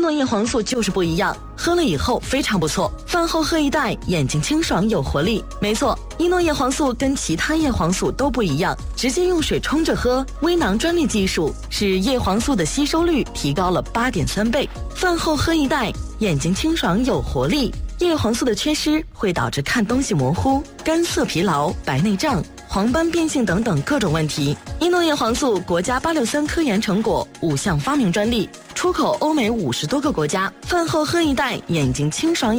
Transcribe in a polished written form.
诺叶黄素就是不一样，喝了以后非常不错，饭后喝一袋，眼睛清爽有活力。没错，伊诺叶黄素跟其他叶黄素都不一样，直接用水冲着喝，微囊专利技术使叶黄素的吸收率提高了8.3倍。饭后喝一袋，眼睛清爽有活力。叶黄素的缺失会导致看东西模糊、干涩疲劳、白内障、黄斑变性等等各种问题。伊诺叶黄素国家863科研成果，5项发明专利，出口欧美50多个国家。饭后喝一袋，眼睛清爽